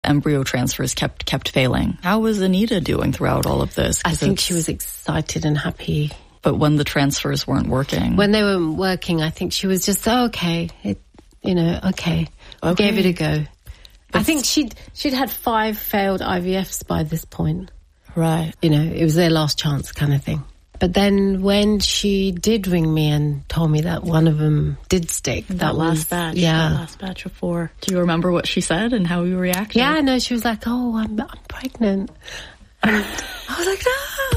embryo transfers kept failing. How was Anita doing throughout all of this? I think she was excited and happy. But when the transfers weren't working? When they weren't working, I think she was just, okay. Okay. Gave it a go. I think she'd had 5 failed IVFs by this point. Right. It was their last chance kind of thing. But then when she did ring me and told me that one of them did stick. That last batch. Yeah. That last batch of 4. Do you remember what she said and how you reacted? Yeah, I know. She was like, oh, I'm pregnant. And I was like,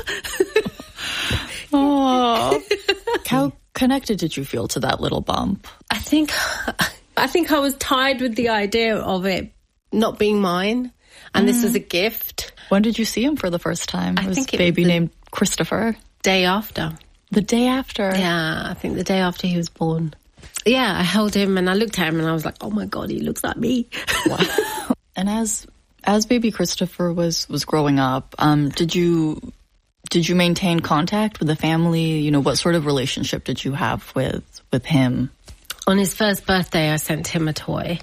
ah. Oh. How connected did you feel to that little bump? I think I was tied with the idea of it not being mine. And this was a gift. When did you see him for the first time? I think it baby was named Christopher. Day after. The day after? Yeah, I think the day after he was born. Yeah, I held him and I looked at him and I was like, oh my God, he looks like me. Wow. And as baby Christopher was growing up, did you maintain contact with the family? What sort of relationship did you have with him? On his first birthday, I sent him a toy.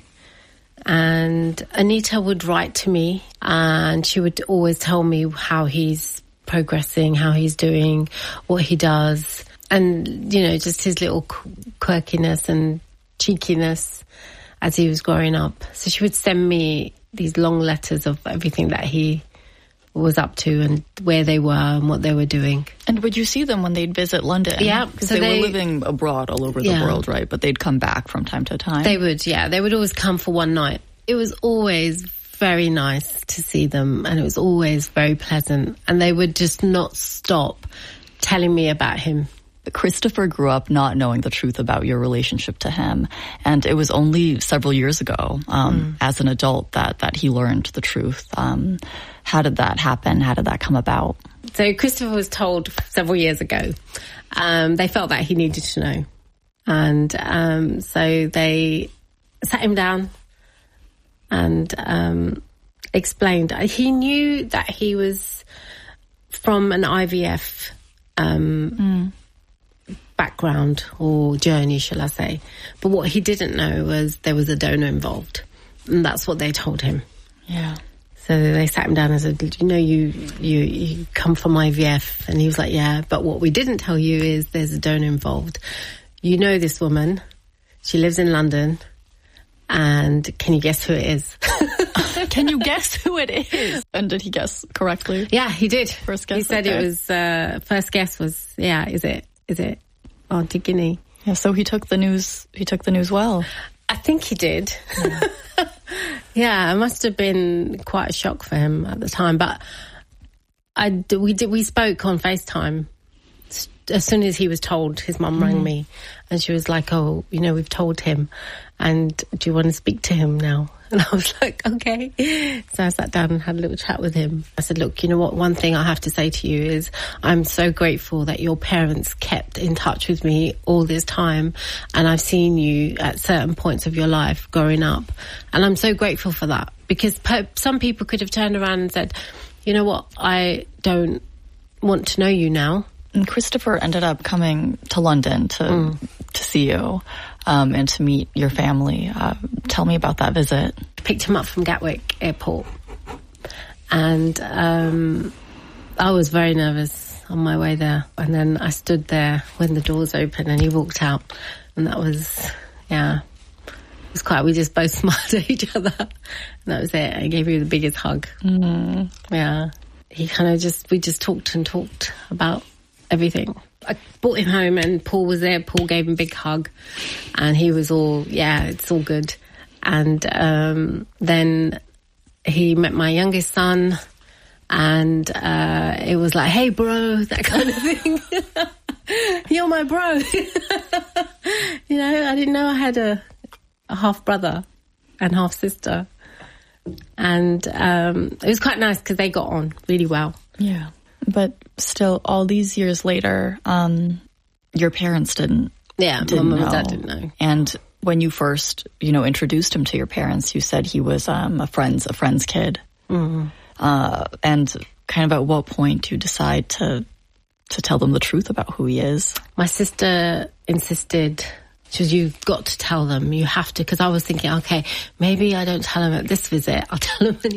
And Anita would write to me and she would always tell me how he's progressing, how he's doing, what he does, and just his little quirkiness and cheekiness as he was growing up. So she would send me these long letters of everything that he was up to and where they were and what they were doing. And would you see them when they'd visit London? Yeah. Because they were living abroad all over the world, right? But they'd come back from time to time. They would, yeah. They would always come for one night. It was always very nice to see them and it was always very pleasant. And they would just not stop telling me about him. Christopher grew up not knowing the truth about your relationship to him. And it was only several years ago, as an adult, that he learned the truth. How did that happen? How did that come about? So Christopher was told several years ago. They felt that he needed to know. And so they sat him down and explained. He knew that he was from an IVF background or journey, shall I say. But what he didn't know was there was a donor involved. And that's what they told him. Yeah. So they sat him down and said, you come from IVF. And he was like, yeah, but what we didn't tell you is there's a donor involved. You know this woman. She lives in London. And can you guess who it is? Can you guess who it is? And did he guess correctly? Yeah, he did. First guess. He said it was, first guess was, is it Auntie Guinea? Yeah, so he took the news well. I think he did. Yeah, it must have been quite a shock for him at the time. But we spoke on FaceTime. As soon as he was told, his mum rang me and she was like, oh, we've told him and do you want to speak to him now? And I was like, okay. So I sat down and had a little chat with him. I said, look, you know what? One thing I have to say to you is I'm so grateful that your parents kept in touch with me all this time. And I've seen you at certain points of your life growing up. And I'm so grateful for that because some people could have turned around and said, you know what? I don't want to know you now. And Christopher ended up coming to London to see you and to meet your family. Tell me about that visit. Picked him up from Gatwick Airport. And I was very nervous on my way there. And then I stood there when the doors opened and he walked out. And that was, it was quite, we just both smiled at each other. And that was it. I gave you the biggest hug. Yeah. He kind of we just talked about everything. I brought him home and Paul was there. Paul gave him a big hug and he was all, it's all good. And then he met my youngest son and it was like, hey, bro, that kind of thing. You're my bro. I didn't know I had a half brother and half sister. And it was quite nice because they got on really well. Yeah. But still, all these years later, your parents didn't. Yeah, my mum and dad didn't know. And when you first, introduced him to your parents, you said he was a friend's kid. Mm-hmm. And kind of at what point do you decide to tell them the truth about who he is? My sister insisted. She was, you've got to tell them. You have to. Because I was thinking, okay, maybe I don't tell him at this visit. I'll tell him when